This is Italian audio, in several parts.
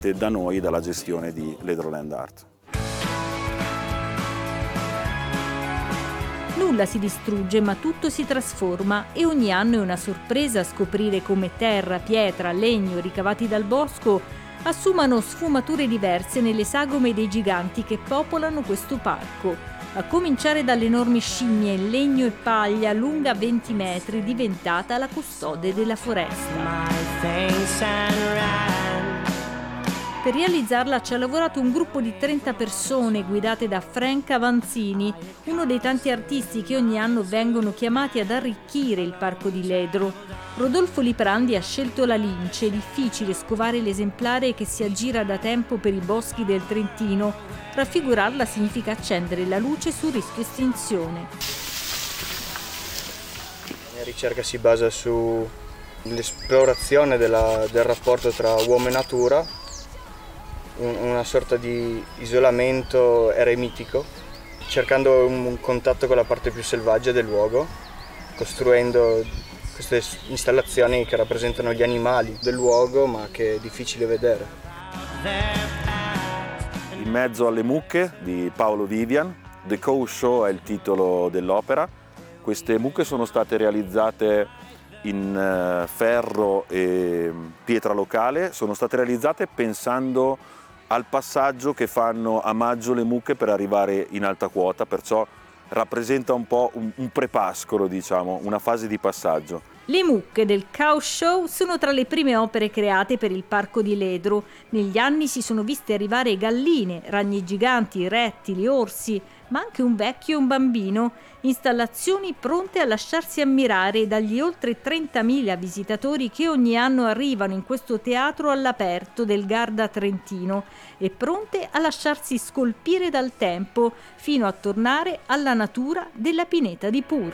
da noi, dalla gestione di Ledroland Art. Nulla si distrugge, ma tutto si trasforma e ogni anno è una sorpresa scoprire come terra, pietra, legno ricavati dal bosco assumano sfumature diverse nelle sagome dei giganti che popolano questo parco, a cominciare dalle enormi scimmie in legno e paglia lunga 20 metri, diventata la custode della foresta. Per realizzarla ci ha lavorato un gruppo di 30 persone guidate da Frank Avanzini, uno dei tanti artisti che ogni anno vengono chiamati ad arricchire il parco di Ledro. Rodolfo Liprandi ha scelto la lince, difficile scovare l'esemplare che si aggira da tempo per i boschi del Trentino. Raffigurarla significa accendere la luce sul rischio estinzione. La mia ricerca si basa sull'esplorazione del rapporto tra uomo e natura, una sorta di isolamento eremitico, cercando un contatto con la parte più selvaggia del luogo, costruendo queste installazioni che rappresentano gli animali del luogo, ma che è difficile vedere. In mezzo alle mucche di Paolo Vivian, The Cow Show è il titolo dell'opera. Queste mucche sono state realizzate in ferro e pietra locale, sono state realizzate pensando al passaggio che fanno a maggio le mucche per arrivare in alta quota, perciò rappresenta un po' un prepascolo, diciamo, una fase di passaggio. Le mucche del Cow Show sono tra le prime opere create per il parco di Ledro. Negli anni si sono viste arrivare galline, ragni giganti, rettili, orsi, ma anche un vecchio e un bambino. Installazioni pronte a lasciarsi ammirare dagli oltre 30.000 visitatori che ogni anno arrivano in questo teatro all'aperto del Garda Trentino e pronte a lasciarsi scolpire dal tempo fino a tornare alla natura della pineta di Pur.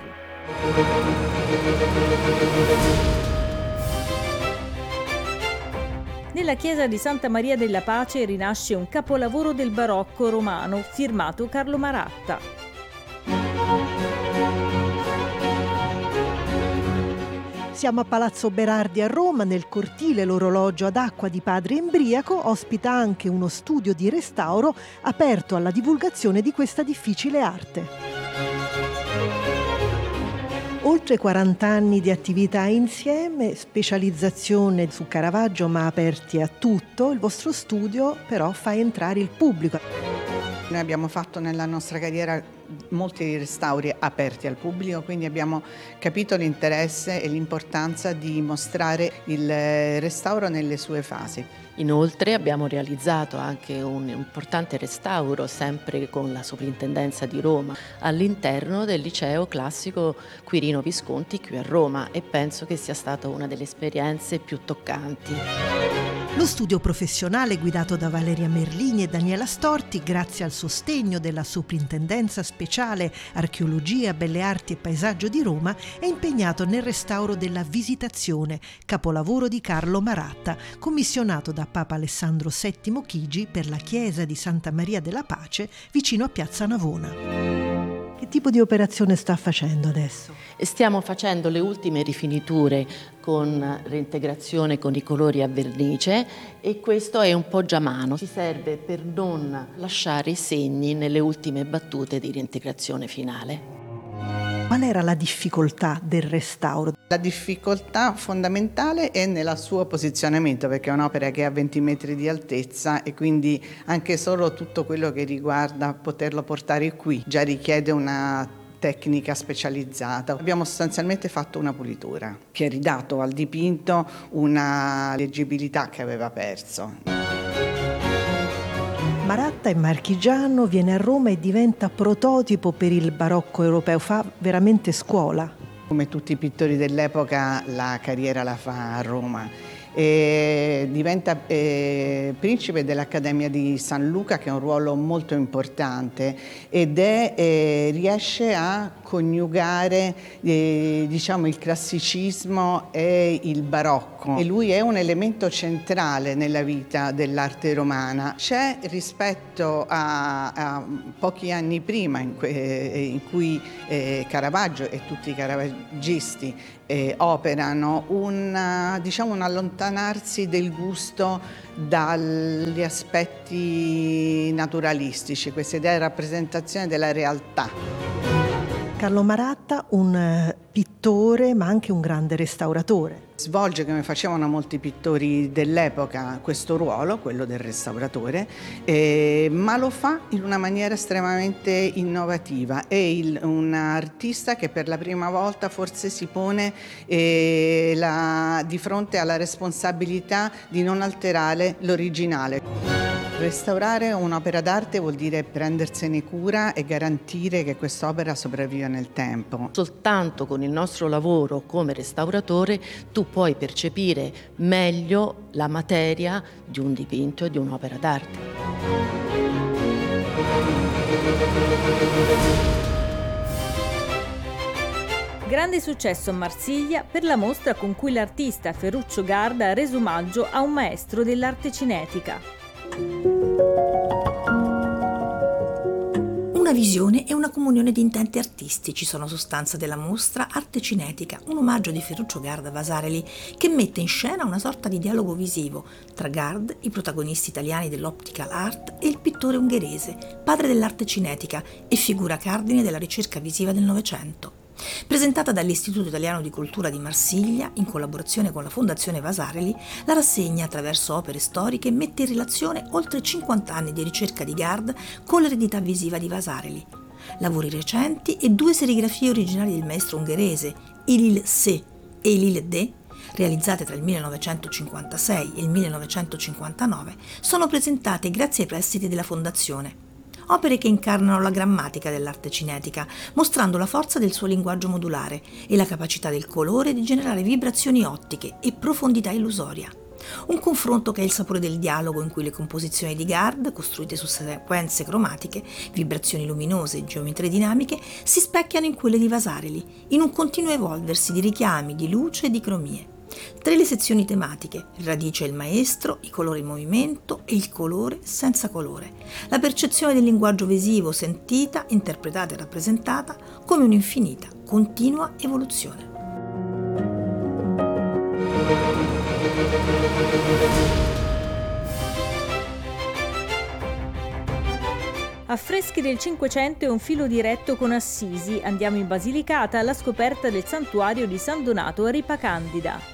Nella chiesa di Santa Maria della Pace rinasce un capolavoro del barocco romano firmato Carlo Maratta. Siamo a Palazzo Berardi a Roma, nel cortile l'orologio ad acqua di Padre Embriaco ospita anche uno studio di restauro aperto alla divulgazione di questa difficile arte. Oltre 40 anni di attività insieme, specializzazione su Caravaggio ma aperti a tutto, il vostro studio però fa entrare il pubblico. Noi abbiamo fatto nella nostra carriera molti restauri aperti al pubblico, quindi abbiamo capito l'interesse e l'importanza di mostrare il restauro nelle sue fasi. Inoltre abbiamo realizzato anche un importante restauro, sempre con la Soprintendenza di Roma, all'interno del liceo classico Quirino Visconti qui a Roma, e penso che sia stata una delle esperienze più toccanti. Lo studio professionale guidato da Valeria Merlini e Daniela Storti, grazie al sostegno della Soprintendenza Speciale Archeologia, Belle Arti e Paesaggio di Roma, è impegnato nel restauro della Visitazione, capolavoro di Carlo Maratta, commissionato da Papa Alessandro VII Chigi per la chiesa di Santa Maria della Pace vicino a Piazza Navona. Che tipo di operazione sta facendo adesso? Stiamo facendo le ultime rifiniture con reintegrazione con i colori a vernice, e questo è un poggiamano. Ci serve per non lasciare i segni nelle ultime battute di reintegrazione finale. Qual era la difficoltà del restauro? La difficoltà fondamentale è nel suo posizionamento, perché è un'opera che ha 20 metri di altezza e quindi anche solo tutto quello che riguarda poterlo portare qui già richiede una tecnica specializzata. Abbiamo sostanzialmente fatto una pulitura che ha ridato al dipinto una leggibilità che aveva perso. Maratta è marchigiano, viene a Roma e diventa prototipo per il barocco europeo, fa veramente scuola. Come tutti i pittori dell'epoca la carriera la fa a Roma. E diventa principe dell'Accademia di San Luca, che è un ruolo molto importante, ed riesce a coniugare diciamo il classicismo e il barocco, e lui è un elemento centrale nella vita dell'arte romana. C'è rispetto a pochi anni prima in cui Caravaggio e tutti i caravaggisti operano un allontanarsi del gusto dagli aspetti naturalistici, questa idea di rappresentazione della realtà. Carlo Maratta, un pittore ma anche un grande restauratore. Svolge, come facevano molti pittori dell'epoca, questo ruolo, quello del restauratore, ma lo fa in una maniera estremamente innovativa. È un artista che per la prima volta forse si pone di fronte alla responsabilità di non alterare l'originale. Restaurare un'opera d'arte vuol dire prendersene cura e garantire che quest'opera sopravviva nel tempo. Soltanto con il nostro lavoro come restauratore tu puoi percepire meglio la materia di un dipinto e di un'opera d'arte. Grande successo a Marsiglia per la mostra con cui l'artista Ferruccio Garda ha reso omaggio a un maestro dell'arte cinetica. Una visione e una comunione di intenti artistici sono sostanza della mostra Arte Cinetica, un omaggio di Ferruccio Garda Vasarely che mette in scena una sorta di dialogo visivo tra Gard, i protagonisti italiani dell'optical art, e il pittore ungherese, padre dell'arte cinetica e figura cardine della ricerca visiva del Novecento. Presentata dall'Istituto Italiano di Cultura di Marsiglia, in collaborazione con la Fondazione Vasarely, la rassegna, attraverso opere storiche, mette in relazione oltre 50 anni di ricerca di Gard con l'eredità visiva di Vasarely. Lavori recenti e 2 serigrafie originali del maestro ungherese, Ilil Se e Ilil De, realizzate tra il 1956 e il 1959, sono presentate grazie ai prestiti della Fondazione. Opere che incarnano la grammatica dell'arte cinetica, mostrando la forza del suo linguaggio modulare e la capacità del colore di generare vibrazioni ottiche e profondità illusoria. Un confronto che è il sapore del dialogo in cui le composizioni di Gard, costruite su sequenze cromatiche, vibrazioni luminose e geometrie dinamiche, si specchiano in quelle di Vasarely, in un continuo evolversi di richiami, di luce e di cromie. 3 le sezioni tematiche: radice e il maestro, i colori in movimento e il colore senza colore. La percezione del linguaggio visivo sentita, interpretata e rappresentata come un'infinita, continua evoluzione. Affreschi del Cinquecento e un filo diretto con Assisi. Andiamo in Basilicata alla scoperta del santuario di San Donato a Ripa Candida.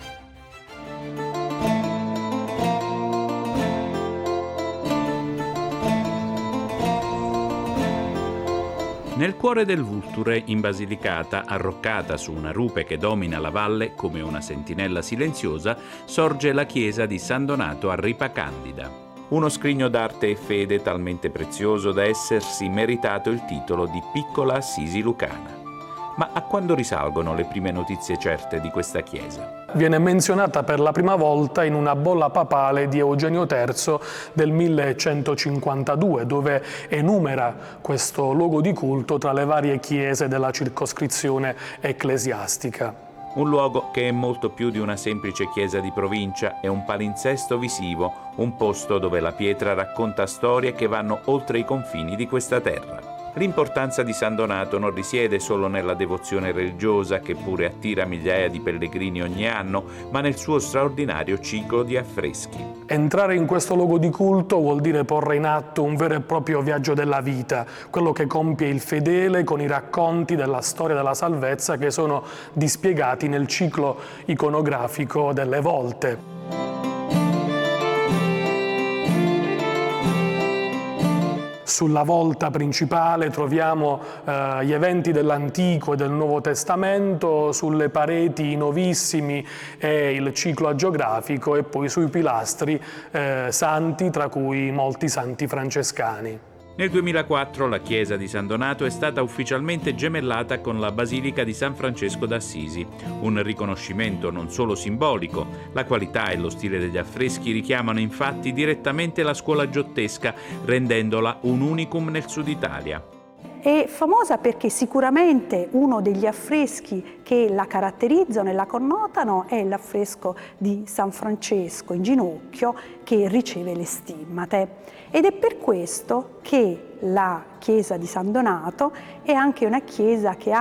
Nel cuore del Vulture, in Basilicata, arroccata su una rupe che domina la valle come una sentinella silenziosa, sorge la chiesa di San Donato a Ripa Candida. Uno scrigno d'arte e fede talmente prezioso da essersi meritato il titolo di Piccola Assisi Lucana. Ma a quando risalgono le prime notizie certe di questa chiesa? Viene menzionata per la prima volta in una bolla papale di Eugenio III del 1152, dove enumera questo luogo di culto tra le varie chiese della circoscrizione ecclesiastica. Un luogo che è molto più di una semplice chiesa di provincia, è un palinsesto visivo, un posto dove la pietra racconta storie che vanno oltre i confini di questa terra. L'importanza di San Donato non risiede solo nella devozione religiosa, che pure attira migliaia di pellegrini ogni anno, ma nel suo straordinario ciclo di affreschi. Entrare in questo luogo di culto vuol dire porre in atto un vero e proprio viaggio della vita, quello che compie il fedele con i racconti della storia della salvezza che sono dispiegati nel ciclo iconografico delle volte. Sulla volta principale troviamo gli eventi dell'Antico e del Nuovo Testamento, sulle pareti i Novissimi e il ciclo agiografico, e poi sui pilastri santi, tra cui molti santi francescani. Nel 2004 la chiesa di San Donato è stata ufficialmente gemellata con la Basilica di San Francesco d'Assisi, un riconoscimento non solo simbolico. La qualità e lo stile degli affreschi richiamano infatti direttamente la scuola giottesca, rendendola un unicum nel Sud Italia. È famosa perché sicuramente uno degli affreschi che la caratterizzano e la connotano è l'affresco di San Francesco in ginocchio che riceve le stimmate, ed è per questo che la chiesa di San Donato è anche una chiesa che ha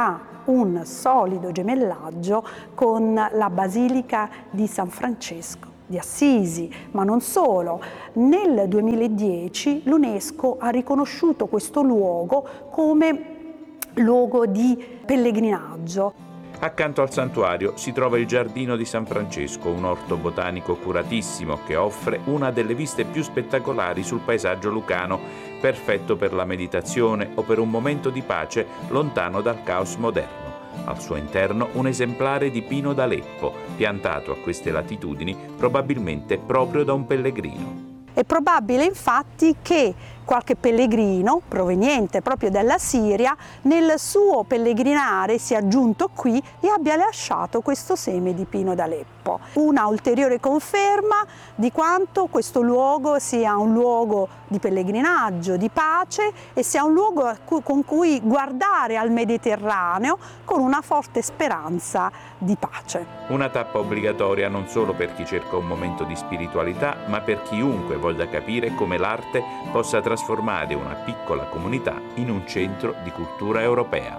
un solido gemellaggio con la Basilica di San Francesco di Assisi, ma non solo. Nel 2010 l'UNESCO ha riconosciuto questo luogo come luogo di pellegrinaggio. Accanto al santuario si trova il Giardino di San Francesco, un orto botanico curatissimo che offre una delle viste più spettacolari sul paesaggio lucano, perfetto per la meditazione o per un momento di pace lontano dal caos moderno. Al suo interno un esemplare di pino d'Aleppo, piantato a queste latitudini probabilmente proprio da un pellegrino. È probabile infatti che qualche pellegrino proveniente proprio dalla Siria nel suo pellegrinare sia giunto qui e abbia lasciato questo seme di pino d'Aleppo. Una ulteriore conferma di quanto questo luogo sia un luogo di pellegrinaggio, di pace e sia un luogo con cui guardare al Mediterraneo con una forte speranza di pace. Una tappa obbligatoria non solo per chi cerca un momento di spiritualità, ma per chiunque voglia capire come l'arte possa trasformare una piccola comunità in un centro di cultura europea.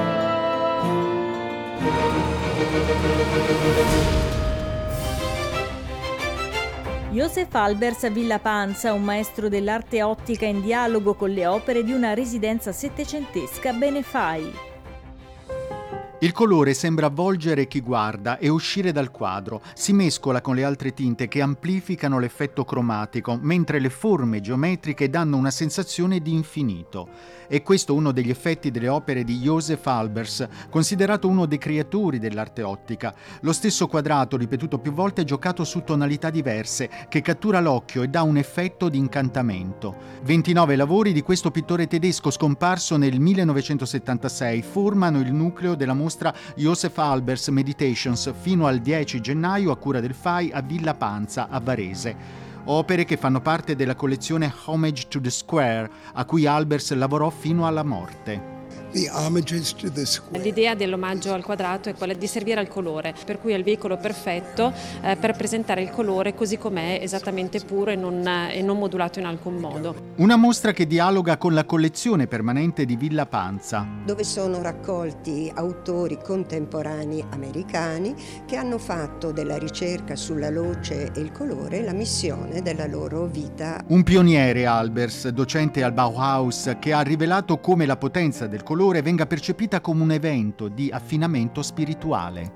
Josef Albers a Villa Panza, un maestro dell'arte ottica in dialogo con le opere di una residenza settecentesca Benefai. Il colore sembra avvolgere chi guarda e uscire dal quadro, si mescola con le altre tinte che amplificano l'effetto cromatico, mentre le forme geometriche danno una sensazione di infinito. E questo è uno degli effetti delle opere di Josef Albers, considerato uno dei creatori dell'arte ottica. Lo stesso quadrato, ripetuto più volte, è giocato su tonalità diverse, che cattura l'occhio e dà un effetto di incantamento. 29 lavori di questo pittore tedesco scomparso nel 1976 formano il nucleo della mostra Josef Albers Meditations fino al 10 gennaio a cura del FAI a Villa Panza a Varese. Opere che fanno parte della collezione Homage to the Square, a cui Albers lavorò fino alla morte. L'idea dell'omaggio al quadrato è quella di servire al colore, per cui è il veicolo perfetto per presentare il colore così com'è, esattamente puro e non modulato in alcun modo. Una mostra che dialoga con la collezione permanente di Villa Panza, dove sono raccolti autori contemporanei americani che hanno fatto della ricerca sulla luce e il colore la missione della loro vita. Un pioniere Albers, docente al Bauhaus, che ha rivelato come la potenza del colore venga percepita come un evento di affinamento spirituale.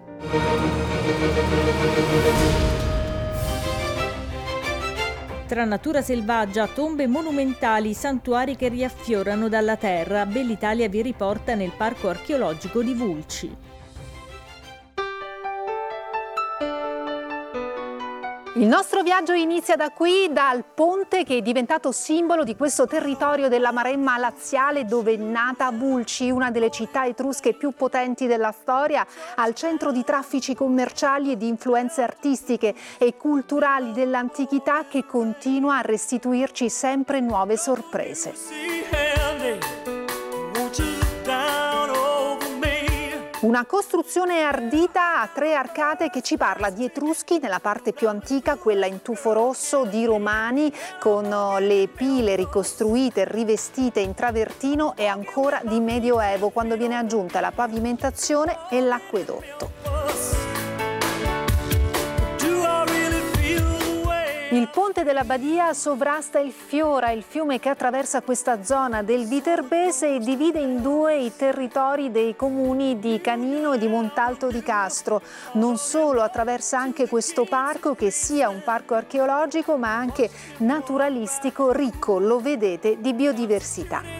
Tra natura selvaggia, tombe monumentali, santuari che riaffiorano dalla terra, Bellitalia vi riporta nel parco archeologico di Vulci. Il nostro viaggio inizia da qui, dal ponte che è diventato simbolo di questo territorio della Maremma laziale dove è nata Vulci, una delle città etrusche più potenti della storia, al centro di traffici commerciali e di influenze artistiche e culturali dell'antichità che continua a restituirci sempre nuove sorprese. Una costruzione ardita a 3 arcate che ci parla di Etruschi nella parte più antica, quella in tufo rosso, di Romani con le pile ricostruite, rivestite in travertino e ancora di Medioevo quando viene aggiunta la pavimentazione e l'acquedotto. Il ponte della Badia sovrasta il Fiora, il fiume che attraversa questa zona del Viterbese e divide in 2 i territori dei comuni di Canino e di Montalto di Castro. Non solo, attraversa anche questo parco che sia un parco archeologico ma anche naturalistico ricco, lo vedete, di biodiversità.